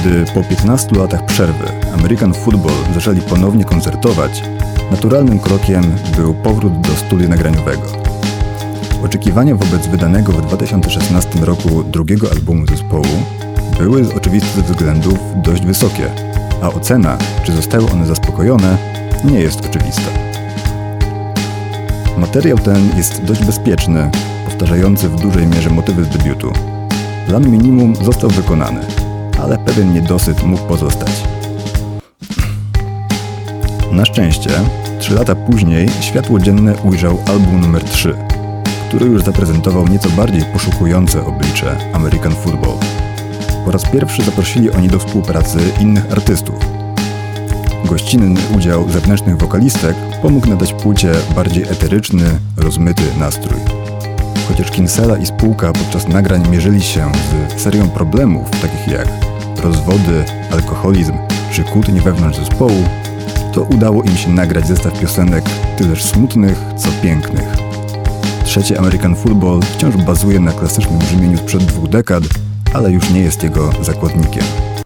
Gdy po 15 latach przerwy American Football zaczęli ponownie koncertować, naturalnym krokiem był powrót do studia nagraniowego. Oczekiwania wobec wydanego w 2016 roku drugiego albumu zespołu były z oczywistych względów dość wysokie, a ocena, czy zostały one zaspokojone, nie jest oczywista. Materiał ten jest dość bezpieczny, powtarzający w dużej mierze motywy z debiutu. Plan minimum został wykonany, ale pewien niedosyt mógł pozostać. Na szczęście, 3 lata później światło dzienne ujrzał album numer 3, który już zaprezentował nieco bardziej poszukujące oblicze American Football. Po raz pierwszy zaprosili oni do współpracy innych artystów. Gościnny udział zewnętrznych wokalistek pomógł nadać płycie bardziej eteryczny, rozmyty nastrój. Chociaż Kinsella i spółka podczas nagrań mierzyli się z serią problemów, takich jak rozwody, alkoholizm czy kłótnie wewnątrz zespołu, to udało im się nagrać zestaw piosenek tyleż smutnych, co pięknych. Trzeci American Football wciąż bazuje na klasycznym brzmieniu sprzed 2 dekad, ale już nie jest jego zakładnikiem.